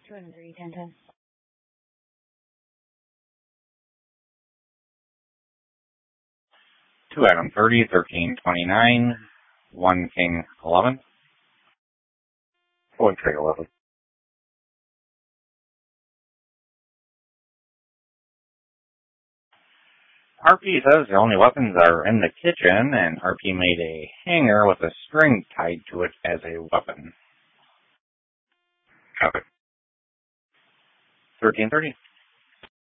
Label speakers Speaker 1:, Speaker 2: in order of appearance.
Speaker 1: 203, 1010.
Speaker 2: 2 Adam 30, 1329, 1 King 11.
Speaker 3: 1 King 11.
Speaker 2: RP says the only weapons are in the kitchen, and RP made a hanger with a string tied to it as a weapon.
Speaker 3: Copy.
Speaker 2: 1330.